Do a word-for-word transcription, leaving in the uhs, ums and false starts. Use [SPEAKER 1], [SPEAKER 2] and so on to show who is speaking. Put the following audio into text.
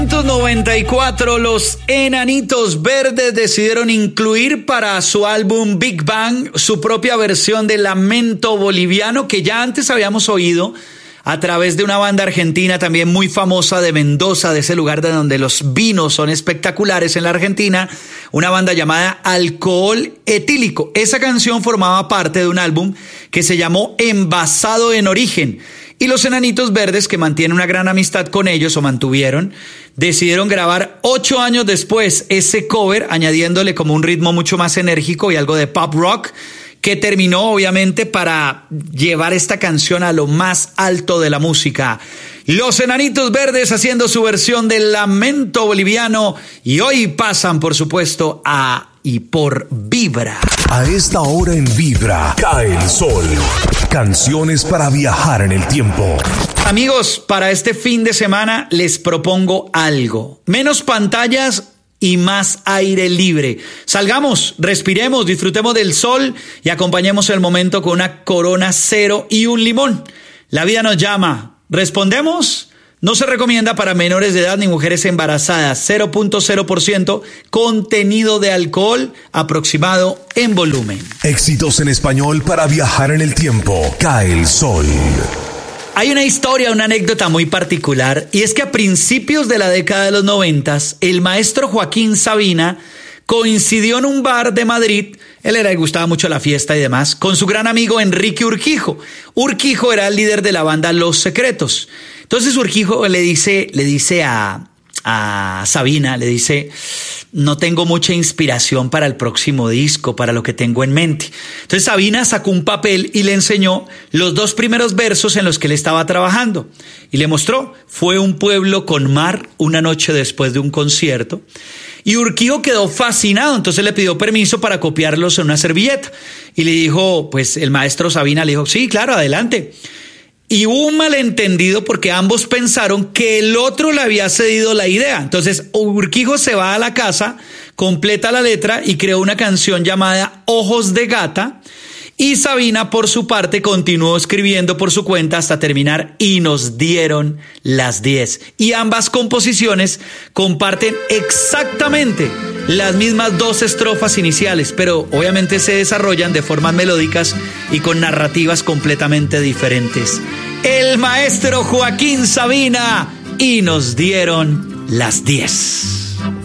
[SPEAKER 1] novecientos noventa y cuatro, los Enanitos Verdes decidieron incluir para su álbum Big Bang su propia versión de Lamento Boliviano, que ya antes habíamos oído a través de una banda argentina también muy famosa de Mendoza, de ese lugar de donde los vinos son espectaculares en la Argentina, una banda llamada Alcohol Etílico. Esa canción formaba parte de un álbum que se llamó Envasado en Origen. Y los Enanitos Verdes, que mantienen una gran amistad con ellos, o mantuvieron, decidieron grabar ocho años después ese cover, añadiéndole como un ritmo mucho más enérgico y algo de pop rock, que terminó obviamente para llevar esta canción a lo más alto de la música. Los Enanitos Verdes haciendo su versión del Lamento Boliviano, y hoy pasan, por supuesto, a Y por Vibra.
[SPEAKER 2] A esta hora en Vibra, cae el sol. Canciones para viajar en el tiempo.
[SPEAKER 1] Amigos, para este fin de semana les propongo algo. Menos pantallas y más aire libre. Salgamos, respiremos, disfrutemos del sol y acompañemos el momento con una Corona Cero y un limón. La vida nos llama. ¿Respondemos? No se recomienda para menores de edad ni mujeres embarazadas. cero punto cero por ciento contenido de alcohol aproximado en volumen.
[SPEAKER 2] Éxitos en español para viajar en el tiempo. Cae el sol.
[SPEAKER 1] Hay una historia, una anécdota muy particular, y es que a principios de la década de los noventas, el maestro Joaquín Sabina coincidió en un bar de Madrid, él era, le gustaba mucho la fiesta y demás, con su gran amigo Enrique Urquijo. Urquijo era el líder de la banda Los Secretos. Entonces Urquijo le dice, le dice a, a Sabina, le dice: no tengo mucha inspiración para el próximo disco, para lo que tengo en mente. Entonces Sabina sacó un papel y le enseñó los dos primeros versos en los que él estaba trabajando. Y le mostró: fue un pueblo con mar una noche después de un concierto. Y Urquijo quedó fascinado, entonces le pidió permiso para copiarlos en una servilleta. Y le dijo, pues el maestro Sabina le dijo: sí, claro, adelante. Y hubo un malentendido porque ambos pensaron que el otro le había cedido la idea. Entonces Urquijo se va a la casa, completa la letra y creó una canción llamada Ojos de Gata. Y Sabina, por su parte, continuó escribiendo por su cuenta hasta terminar Y nos dieron las diez. Y ambas composiciones comparten exactamente las mismas dos estrofas iniciales, pero obviamente se desarrollan de formas melódicas y con narrativas completamente diferentes. El maestro Joaquín Sabina, Y nos dieron las diez.